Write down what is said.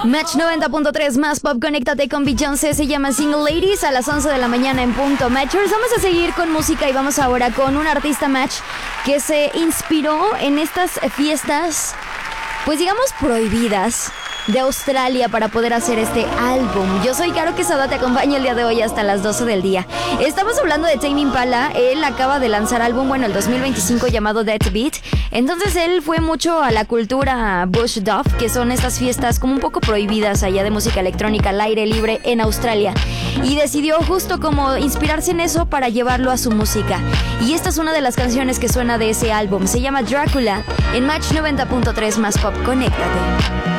Match 90.3 más pop, conéctate con Beyoncé, se llama Single Ladies a las 11 de la mañana en punto. Matchers, vamos a seguir con música y vamos ahora con un artista Match que se inspiró en estas fiestas, pues digamos prohibidas, de Australia para poder hacer este álbum. Yo soy Caro Quesada, te acompaño el día de hoy hasta las 12 del día. Estamos hablando de Tame Impala. Él acaba de lanzar álbum, bueno, el 2025 llamado Dead Beat. Entonces él fue mucho a la cultura Bush Dove, que son estas fiestas como un poco prohibidas allá de música electrónica al aire libre en Australia, y decidió justo como inspirarse en eso para llevarlo a su música. Y esta es una de las canciones que suena de ese álbum. Se llama Drácula en Match 90.3 más pop, conéctate.